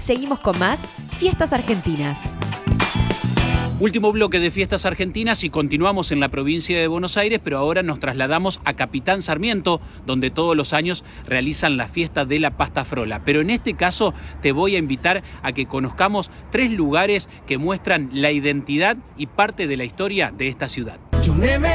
Seguimos con más Fiestas Argentinas. Último bloque de Fiestas Argentinas y continuamos en la provincia de Buenos Aires, pero ahora nos trasladamos a Capitán Sarmiento, donde todos los años realizan la fiesta de la pasta frola. Pero en este caso te voy a invitar a que conozcamos 3 lugares que muestran la identidad y parte de la historia de esta ciudad.